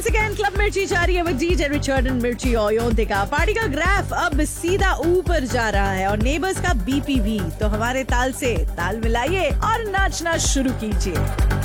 once again club मिर्ची जारी है with DJ Richard and मिर्ची ओयोंते का पार्टी का ग्राफ अब सीधा ऊपर जा रहा है और नेबर्स का बीपी भी। तो हमारे ताल से ताल मिलाइए और नाचना शुरू कीजिए।